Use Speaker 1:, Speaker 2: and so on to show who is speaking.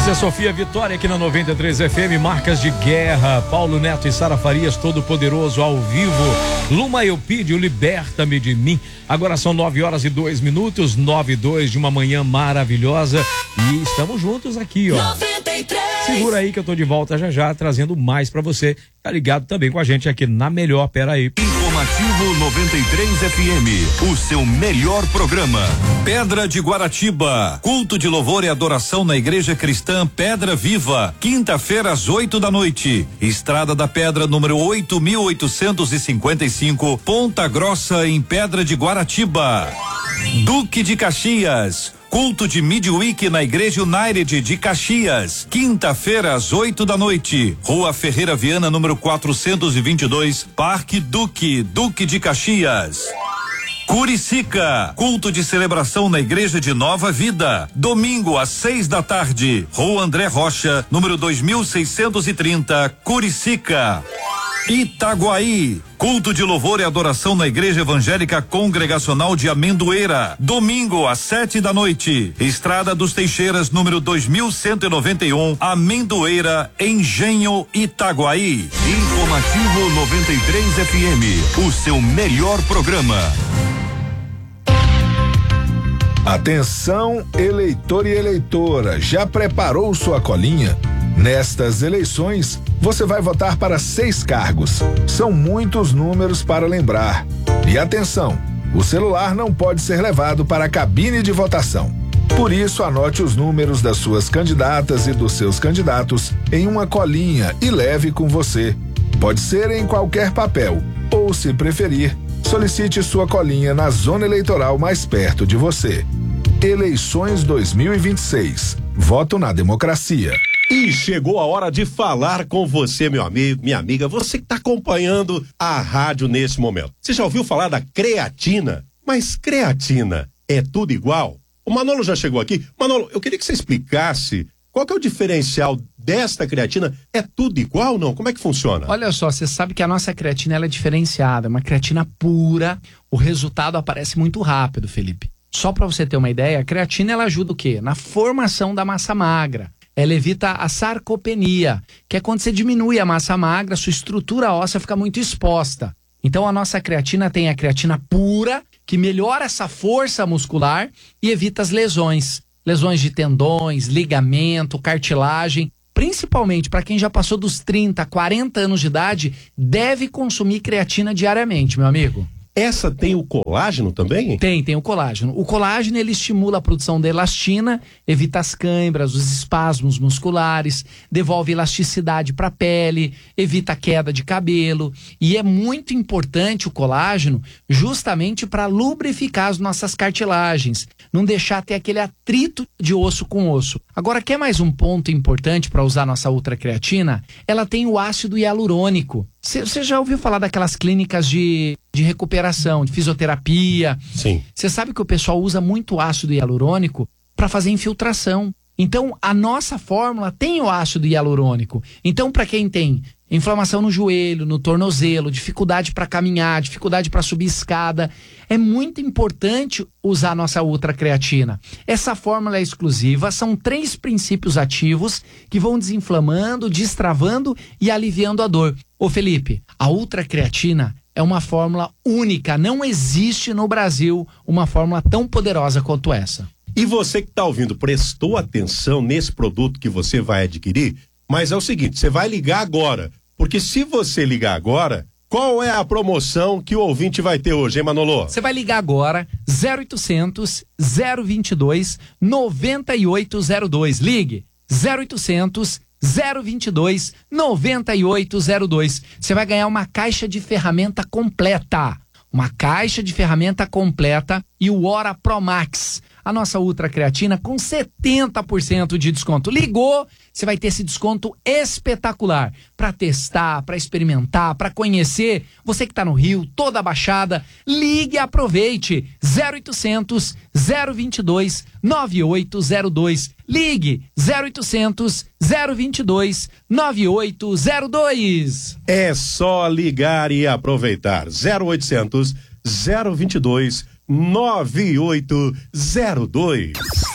Speaker 1: Zé Sofia Vitória aqui na 93 FM, Marcas de Guerra, Paulo Neto e Sara Farias, Todo Poderoso ao vivo, Luma Eupídio, Liberta-me de mim. Agora são 9h02, 9h02 de uma manhã maravilhosa e estamos juntos aqui, ó. 93. Segura aí que eu tô de volta já trazendo mais pra você. Tá ligado também com a gente aqui na melhor, peraí.
Speaker 2: Informativo 93 FM, o seu melhor programa. Pedra de Guaratiba, culto de louvor e adoração na Igreja Cristã Pedra Viva, quinta-feira às 8h. Estrada da Pedra, número 8.855, Ponta Grossa, em Pedra de Guaratiba. Duque de Caxias, culto de Midweek na Igreja United de Caxias, quinta-feira às 8h, Rua Ferreira Viana, número 422, Parque Duque de Caxias. Curicica, culto de celebração na Igreja de Nova Vida, domingo às 6h, Rua André Rocha, número 2630, Curicica. Itaguaí, culto de louvor e adoração na Igreja Evangélica Congregacional de Amendoeira, domingo às 7h, Estrada dos Teixeiras, número 2191, Amendoeira, Engenho, Itaguaí. Informativo 93 FM, o seu melhor programa.
Speaker 3: Atenção, eleitor e eleitora, já preparou sua colinha? Nestas eleições, você vai votar para 6 cargos. São muitos números para lembrar. E atenção, o celular não pode ser levado para a cabine de votação. Por isso, anote os números das suas candidatas e dos seus candidatos em uma colinha e leve com você. Pode ser em qualquer papel, ou, se preferir, solicite sua colinha na zona eleitoral mais perto de você. Eleições 2026. Voto na democracia.
Speaker 4: E chegou a hora de falar com você, meu amigo, minha amiga, você que está acompanhando a rádio nesse momento. Você já ouviu falar da creatina? Mas creatina é tudo igual? O Manolo já chegou aqui. Manolo, eu queria que você explicasse qual que é o diferencial desta creatina. É tudo igual ou não? Como é que funciona?
Speaker 5: Olha só, você sabe que a nossa creatina ela é diferenciada, é uma creatina pura, o resultado aparece muito rápido, Felipe. Só para você ter uma ideia, a creatina ela ajuda o quê? Na formação da massa magra. Ela evita a sarcopenia, que é quando você diminui a massa magra, sua estrutura óssea fica muito exposta. Então a nossa creatina tem a creatina pura, que melhora essa força muscular e evita as lesões. Lesões de tendões, ligamento, cartilagem. Principalmente para quem já passou dos 30, 40 anos de idade, deve consumir creatina diariamente, meu amigo.
Speaker 4: Essa tem o colágeno também?
Speaker 5: Tem o colágeno. O colágeno, ele estimula a produção da elastina, evita as câimbras, os espasmos musculares, devolve elasticidade para a pele, evita a queda de cabelo. E é muito importante o colágeno justamente para lubrificar as nossas cartilagens, não deixar ter aquele atrito de osso com osso. Agora, quer mais um ponto importante para usar nossa ultracreatina? Ela tem o ácido hialurônico. Você já ouviu falar daquelas clínicas de recuperação, de fisioterapia?
Speaker 4: Sim.
Speaker 5: Você sabe que o pessoal usa muito ácido hialurônico para fazer infiltração. Então, a nossa fórmula tem o ácido hialurônico. Então, para quem tem inflamação no joelho, no tornozelo, dificuldade para caminhar, dificuldade para subir escada, é muito importante usar a nossa ultracreatina. Essa fórmula é exclusiva, são 3 princípios ativos que vão desinflamando, destravando e aliviando a dor. Ô Felipe, a ultracreatina é uma fórmula única, não existe no Brasil uma fórmula tão poderosa quanto essa.
Speaker 4: E você que está ouvindo, prestou atenção nesse produto que você vai adquirir? Mas é o seguinte, você vai ligar agora, porque se você ligar agora, qual é a promoção que o ouvinte vai ter hoje, hein, Manolo?
Speaker 5: Você vai ligar agora, 0800 022 9802. Ligue, 0800 022 9802. Você vai ganhar uma caixa de ferramenta completa. Uma caixa de ferramenta completa e o Ora Pro Max. A nossa ultracreatina com 70% de desconto. Ligou, você vai ter esse desconto espetacular para testar, para experimentar, para conhecer. Você que está no Rio, toda a Baixada, ligue e aproveite. 0800 022 9802. Ligue 0800 022 9802.
Speaker 4: É só ligar e aproveitar. 0800 022 9802.